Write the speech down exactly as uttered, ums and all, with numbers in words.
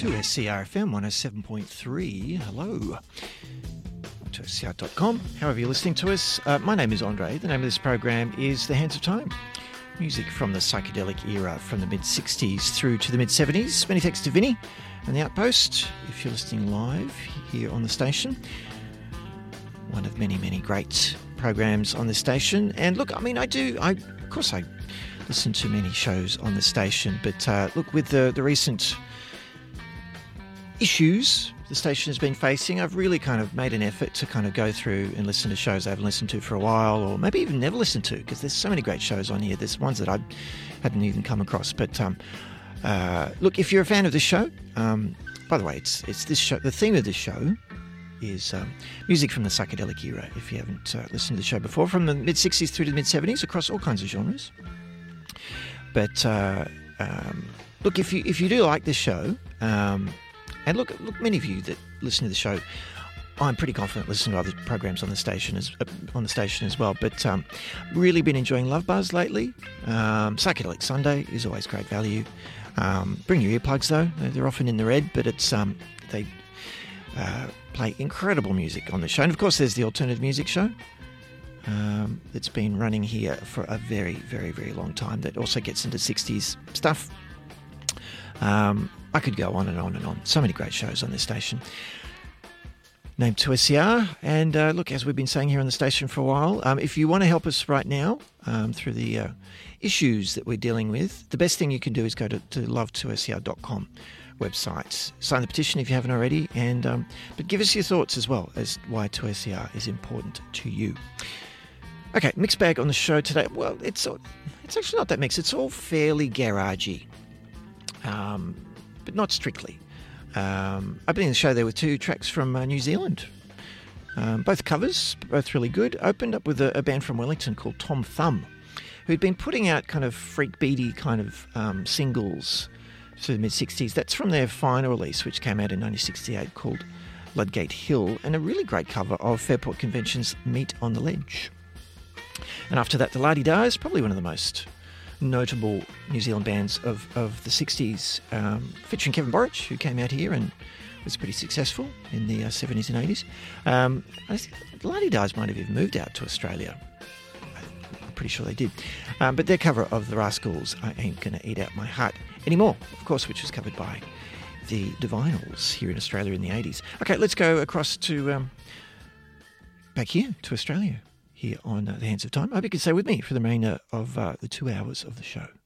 to S C R F M one oh seven point three. Hello. to S C R dot com. However you're listening to us, uh, my name is Andre. The name of this program is The Hands of Time. Music from the psychedelic era from the mid-sixties through to the mid-seventies. Many thanks to Vinny and The Outpost, if you're listening live here on the station. One of many, many great programs on the station. And look, I mean, I do, I of course I listen to many shows on the station, but uh, look, with the, the recent issues the station has been facing, I've really kind of made an effort to kind of go through and listen to shows I haven't listened to for a while, or maybe even never listened to, because there's so many great shows on here. There's ones that I hadn't even come across. But um, uh, look, if you're a fan of this show, um, by the way, it's it's this show. The theme of this show is um, music from the psychedelic era. If you haven't uh, listened to the show before, from the mid-sixties through to the mid-seventies, across all kinds of genres. But uh, um, look, if you if you do like this show. Um, And look, look, many of you that listen to the show, I'm pretty confident listen to other programs on the station as uh, on the station as well. But um, really been enjoying Love Buzz lately. Um, Psychedelic Sunday is always great value. Um, bring your earplugs though; they're often in the red, but it's um, they uh, play incredible music on the show. And of course, there's the alternative music show um, that's been running here for a very, very, very long time. That also gets into sixties stuff. Um, I could go on and on and on. So many great shows on this station. Named to S C R. And uh, look, as we've been saying here on the station for a while, um, if you want to help us right now um, through the uh, issues that we're dealing with, the best thing you can do is go to, to love to S C R dot com website. Sign the petition if you haven't already. And um, but give us your thoughts as well as why to S C R is important to you. Okay, mixed bag on the show today. Well, it's it's actually not that mixed. It's all fairly garagey. Um, but not strictly. Um, opening the show there with two tracks from uh, New Zealand. Um, both covers, both really good. Opened up with a, a band from Wellington called Tom Thumb, who'd been putting out kind of freak beaty kind of um, singles through the mid-sixties. That's from their final release, which came out in nineteen sixty-eight, called Ludgate Hill, and a really great cover of Fairport Convention's Meet on the Ledge. And after that, the La-Di-Da's, probably one of the most notable New Zealand bands of, of the sixties, um, featuring Kevin Borich, who came out here and was pretty successful in the uh, seventies and eighties. Um, I think the La-Di-Da's might have even moved out to Australia. I'm pretty sure they did. Um, but their cover of The Rascals, I Ain't Gonna Eat Out My Heart Anymore, of course, which was covered by the Divinyls here in Australia in the eighties. Okay, let's go across to um, back here to Australia. Here on uh, The Hands of Time. I hope you can stay with me for the remainder of uh, the two hours of the show.